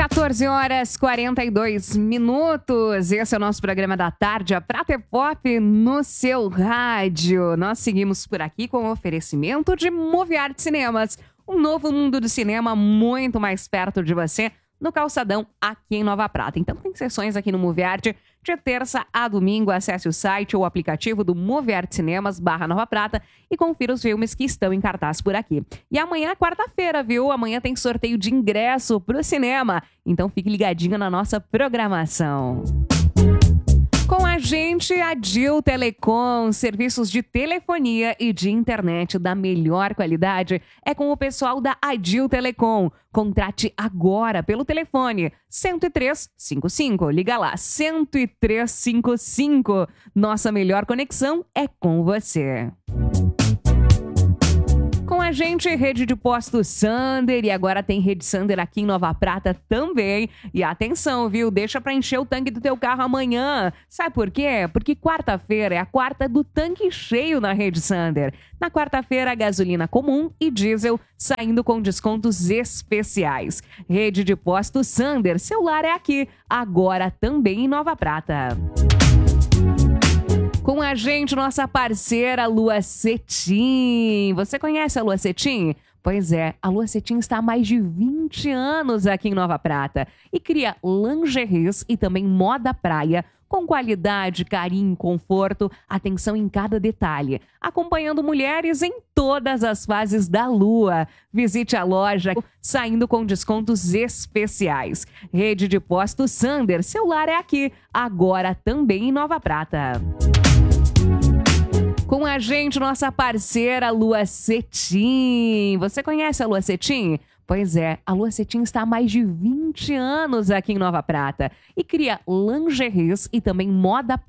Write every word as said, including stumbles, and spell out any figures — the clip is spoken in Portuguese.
quatorze horas e quarenta e dois minutos. Esse é o nosso programa da tarde, a Prata é Pop no seu rádio. Nós seguimos por aqui com o oferecimento de Moviarte Cinemas. Um novo mundo do cinema muito mais perto de você, no Calçadão, aqui em Nova Prata. Então tem sessões aqui no Moviarte de terça a domingo. Acesse o site ou o aplicativo do Moviarte Cinemas barra Nova Prata e confira os filmes que estão em cartaz por aqui. E amanhã é quarta-feira, viu? Amanhã tem sorteio de ingresso pro cinema. Então fique ligadinho na nossa programação. Com a gente, a Dil Telecom, serviços de telefonia e de internet da melhor qualidade. É com o pessoal da Adil Telecom. Contrate agora pelo telefone cento e três cinquenta e cinco. Liga lá, cento e três cinquenta e cinco. Nossa melhor conexão é com você. Com a gente, rede de postos Sander, e agora tem rede Sander aqui em Nova Prata também. E atenção, viu? Deixa pra encher o tanque do teu carro amanhã. Sabe por quê? Porque quarta-feira é a quarta do tanque cheio na rede Sander. Na quarta-feira, gasolina comum e diesel saindo com descontos especiais. Rede de postos Sander, celular é aqui, agora também em Nova Prata. Com a gente, nossa parceira Lua Cetim. Você conhece a Lua Cetim? Pois é, a Lua Cetim está há mais de vinte anos aqui em Nova Prata e cria lingeries e também moda praia com qualidade, carinho, conforto, atenção em cada detalhe, acompanhando mulheres em todas as fases da lua. Visite a loja saindo com descontos especiais. Rede de postos Sander, celular é aqui, agora também em Nova Prata. Com a gente, nossa parceira Lua Cetim. Você conhece a Lua Cetim? Pois é, a Lua Cetim está há mais de vinte anos aqui em Nova Prata e cria lingeries e também moda